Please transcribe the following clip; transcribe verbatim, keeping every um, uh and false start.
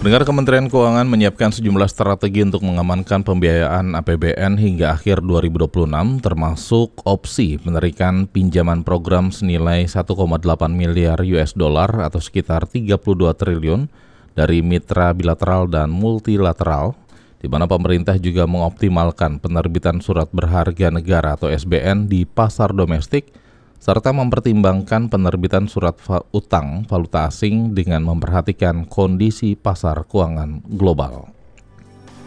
Pendengar, Kementerian Keuangan menyiapkan sejumlah strategi untuk mengamankan pembiayaan A P B N hingga akhir dua ribu dua puluh enam, termasuk opsi menerikan pinjaman program senilai satu koma delapan miliar U S dollar atau sekitar tiga puluh dua triliun dari mitra bilateral dan multilateral, di mana pemerintah juga mengoptimalkan penerbitan surat berharga negara atau S B N di pasar domestik, serta mempertimbangkan penerbitan surat utang valuta asing dengan memperhatikan kondisi pasar keuangan global.